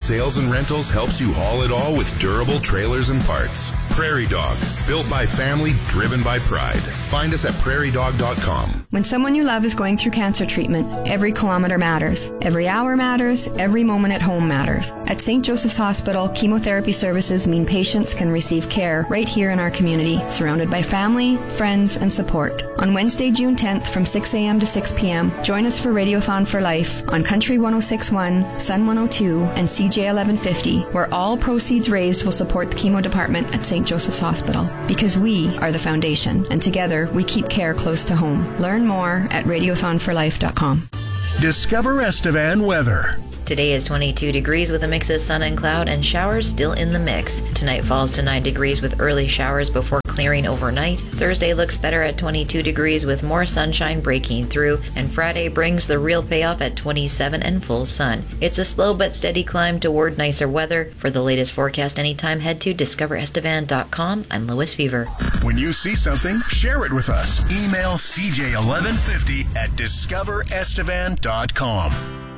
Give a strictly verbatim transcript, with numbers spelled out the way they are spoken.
Sales and Rentals helps you haul it all with durable trailers and parts. Prairie Dog, built by family, driven by pride. Find us at prairie dog dot com. When someone you love is going through cancer treatment, every kilometer matters. Every hour matters. Every moment at home matters. At Saint Joseph's Hospital, chemotherapy services mean patients can receive care right here in our community, surrounded by family, friends, and support. On Wednesday, June tenth, from six a.m. to six p.m., join us for Radiothon for Life on Country one oh six point one, Sun one oh two, and C J eleven fifty, where all proceeds raised will support the chemo department at Saint Joseph's Hospital. Because we are the foundation, and together we keep care close to home. Learn more at radiothon for life dot com. Discover Estevan weather. Today is twenty-two degrees with a mix of sun and cloud, and showers still in the mix. Tonight falls to nine degrees with early showers before clearing overnight. Thursday looks better at twenty-two degrees with more sunshine breaking through, and Friday brings the real payoff at twenty-seven and full sun. It's a slow but steady climb toward nicer weather. For the latest forecast anytime, head to discover estevan dot com. I'm Lois Fever. When you see something, share it with us. Email c j eleven fifty at discover estevan dot com.